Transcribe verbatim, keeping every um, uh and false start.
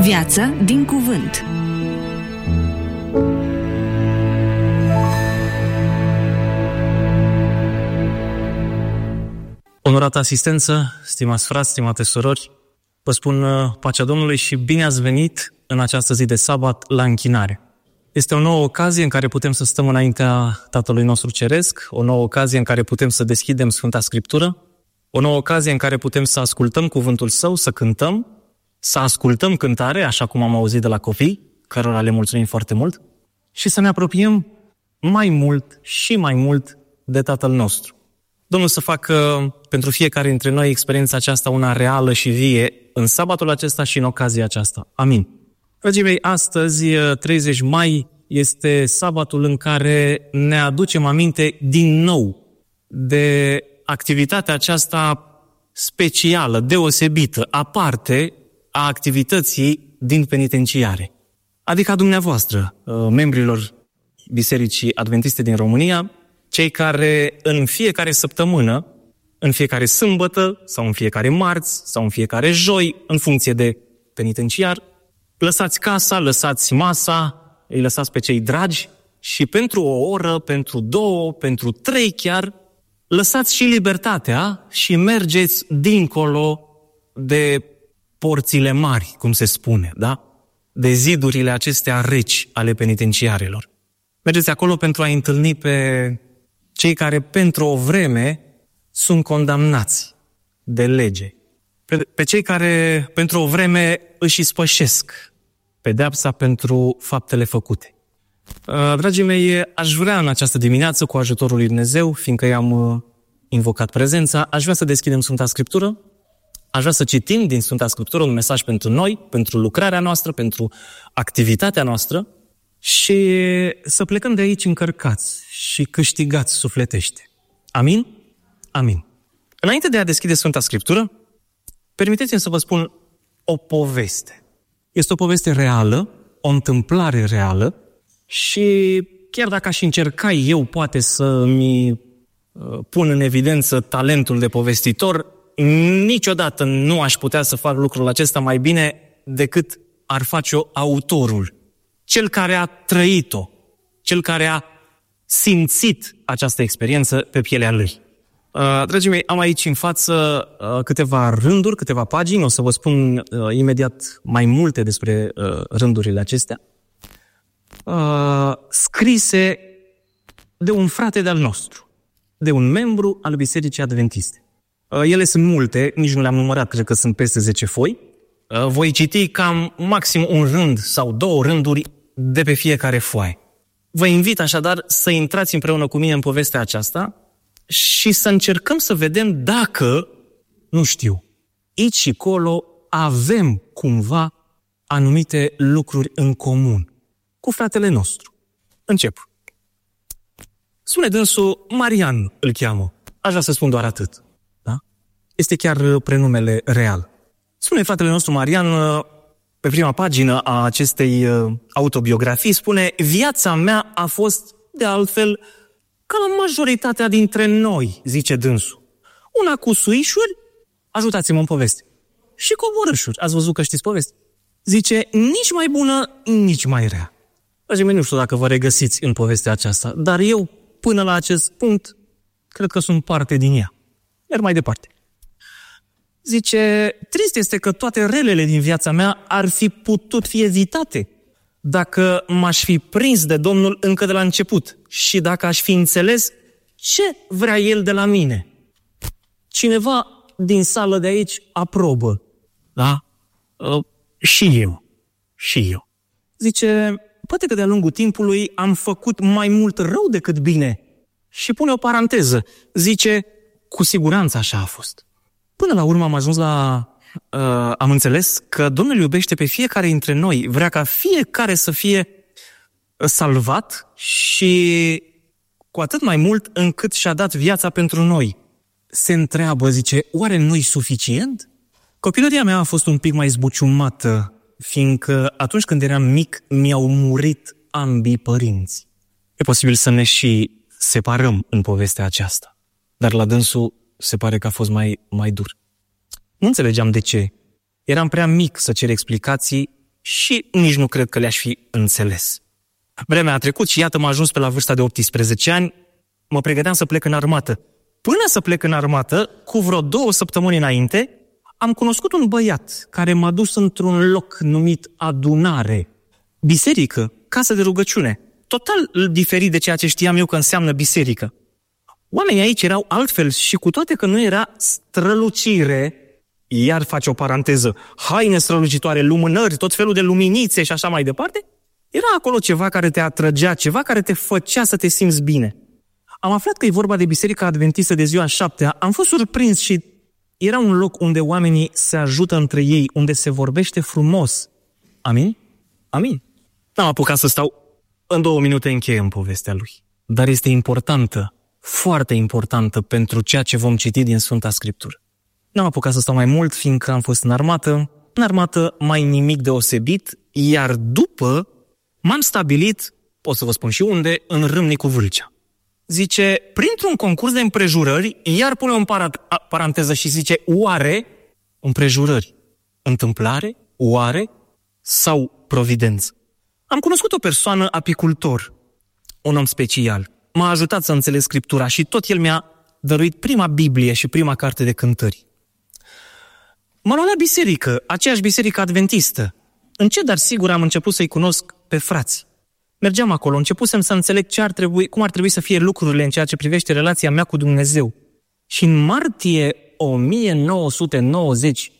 Viața din cuvânt. Onorată asistență, stimați frați, stimate surori, vă spun pacea Domnului și bine ați venit în această zi de sabat la închinare. Este o nouă ocazie în care putem să stăm înaintea Tatălui nostru Ceresc, o nouă ocazie în care putem să deschidem Sfânta Scriptură, o nouă ocazie în care putem să ascultăm cuvântul Său, să cântăm, să ascultăm cântare, așa cum am auzit de la copii, cărora le mulțumim foarte mult, și să ne apropiem mai mult și mai mult de Tatăl nostru. Domnul să facă pentru fiecare dintre noi experiența aceasta una reală și vie în sabatul acesta și în ocazia aceasta. Amin. Dragii mei, astăzi, treizeci mai, este sabatul în care ne aducem aminte din nou de activitatea aceasta specială, deosebită, aparte a activității din penitenciare. Adică a dumneavoastră, membrilor Bisericii Adventiste din România, cei care în fiecare săptămână, în fiecare sâmbătă sau în fiecare marți sau în fiecare joi, în funcție de penitenciar, lăsați casa, lăsați masa, îi lăsați pe cei dragi și pentru o oră, pentru două, pentru trei chiar, lăsați și libertatea și mergeți dincolo de porțile mari, cum se spune, da? De zidurile acestea reci ale penitenciarelor. Mergeți acolo pentru a întâlni pe cei care pentru o vreme sunt condamnați de lege. Pe cei care pentru o vreme își ispășesc pedeapsa pentru faptele făcute. Dragii mei, aș vrea în această dimineață, cu ajutorul lui Dumnezeu, fiindcă i-am invocat prezența, aș vrea să deschidem Sfânta Scriptură, aș vrea să citim din Sfânta Scriptură un mesaj pentru noi, pentru lucrarea noastră, pentru activitatea noastră și să plecăm de aici încărcați și câștigați sufletește. Amin? Amin. Înainte de a deschide Sfânta Scriptură, permiteți-mi să vă spun o poveste. Este o poveste reală, o întâmplare reală și chiar dacă aș încerca eu poate să-mi pun în evidență talentul de povestitor, niciodată nu aș putea să fac lucrul acesta mai bine decât ar face-o autorul, cel care a trăit-o, cel care a simțit această experiență pe pielea lui. Dragii mei, am aici în față câteva rânduri, câteva pagini, o să vă spun imediat mai multe despre rândurile acestea, scrise de un frate de-al nostru, de un membru al Bisericii Adventiste. Ele sunt multe, nici nu le-am numărat, cred că sunt peste zece foi. Voi citi cam maxim un rând sau două rânduri de pe fiecare foaie. Vă invit așadar să intrați împreună cu mine în povestea aceasta și să încercăm să vedem dacă, nu știu, aici și colo avem cumva anumite lucruri în comun cu fratele nostru. Încep. Spune dânsul, Marian îl cheamă. Aș vrea să spun doar atât. Da? Este chiar prenumele real. Spune fratele nostru Marian, pe prima pagină a acestei autobiografii, spune: viața mea a fost, de altfel, ca la majoritatea dintre noi, zice dânsul. Una cu suișuri, ajutați-mă în poveste, și coborâșuri. Ați văzut că știți poveste? Zice, nici mai bună, nici mai rea. Dragii mei, nu știu dacă vă regăsiți în povestea aceasta, dar eu, până la acest punct, cred că sunt parte din ea. Merg mai departe. Zice, trist este că toate relele din viața mea ar fi putut fi evitate dacă m-aș fi prins de Domnul încă de la început și dacă aș fi înțeles ce vrea El de la mine. Cineva din sală de aici aprobă, da? Uh, și eu. Și eu. Zice, poate că de-a lungul timpului am făcut mai mult rău decât bine. Și pune o paranteză. Zice, cu siguranță așa a fost. Până la urmă am ajuns la... Uh, am înțeles că Domnul iubește pe fiecare dintre noi. Vrea ca fiecare să fie salvat și cu atât mai mult încât și-a dat viața pentru noi. Se întreabă, zice, oare nu-i suficient? Copilăria mea a fost un pic mai zbuciumată, fiindcă atunci când eram mic mi-au murit ambii părinți. E posibil să ne și separăm în povestea aceasta, dar la dânsul se pare că a fost mai, mai dur. Nu înțelegeam de ce. Eram prea mic să cer explicații și nici nu cred că le-aș fi înțeles. Vremea a trecut și iată m-a ajuns pe la vârsta de optsprezece ani, mă pregăteam să plec în armată. Până să plec în armată, cu vreo două săptămâni înainte, am cunoscut un băiat care m-a dus într-un loc numit adunare, biserică, casă de rugăciune, total diferit de ceea ce știam eu că înseamnă biserică. Oamenii aici erau altfel și cu toate că nu era strălucire, iar face o paranteză, haine strălucitoare, lumânări, tot felul de luminițe și așa mai departe, era acolo ceva care te atrăgea, ceva care te făcea să te simți bine. Am aflat că e vorba de Biserica Adventistă de ziua șaptea, am fost surprins și era un loc unde oamenii se ajută între ei, unde se vorbește frumos. Amin? Amin. N-am apucat să stau în două minute încheie în povestea lui. Dar este importantă, foarte importantă pentru ceea ce vom citi din Sfânta Scriptură. N-am apucat să stau mai mult, fiindcă am fost în armată. În armată mai nimic deosebit, iar după m-am stabilit, pot să vă spun și unde, în Râmnicu Vâlcea. Zice, printr-un concurs de împrejurări, iar pune o para- paranteză și zice, oare împrejurări, întâmplare, oare sau providență? Am cunoscut o persoană apicultor, un om special. M-a ajutat să înțeleg Scriptura și tot el mi-a dăruit prima Biblie și prima carte de cântări. M-a luat la biserică, aceeași biserică adventistă. Încet, dar sigur am început să-i cunosc pe frați. Mergeam acolo, începusem să înțeleg ce ar trebui, cum ar trebui să fie lucrurile în ceea ce privește relația mea cu Dumnezeu. Și în martie o mie nouă sute nouăzeci